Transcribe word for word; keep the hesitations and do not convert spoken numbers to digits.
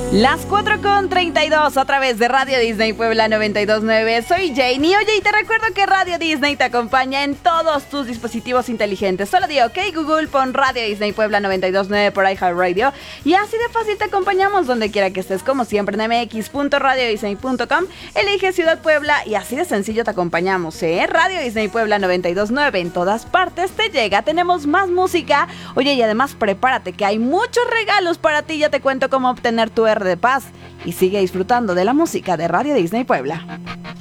Las cuatro con treinta y dos a través de Radio Disney Puebla noventa y dos punto nueve. Soy Janie. Oye, y te recuerdo que Radio Disney te acompaña en todos tus dispositivos inteligentes. Solo di ok Google, pon Radio Disney Puebla noventa y dos punto nueve por iHeartRadio y así de fácil te acompañamos donde quiera que estés, como siempre en m x punto radio disney punto com. Elige Ciudad Puebla y así de sencillo te acompañamos, ¿eh? Radio Disney Puebla noventa y dos punto nueve en todas partes te llega. Tenemos más música. Oye, y además prepárate que hay muchos regalos para ti. Ya te cuento cómo obtener tu R de Paz y sigue disfrutando de la música de Radio Disney Puebla.